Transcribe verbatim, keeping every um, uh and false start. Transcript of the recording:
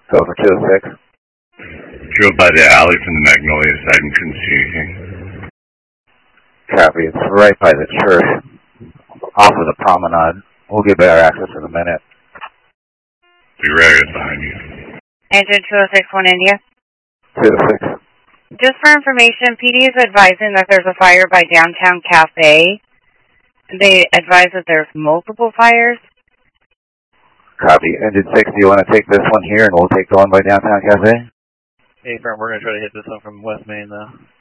Go for two oh six. Drove by the alley from the Magnolia side and couldn't see anything. Copy. It's right by the church, off of the promenade. We'll get better access in a minute. Be ready behind you. Engine two oh six, one India. two oh six. Just for information, P D is advising that there's a fire by Downtown Cafe. They advise that there's multiple fires. Copy. Engine six, do you want to take this one here and we'll take the one by Downtown Cafe? Hey, firm, we're going to try to hit this one from West Main, though.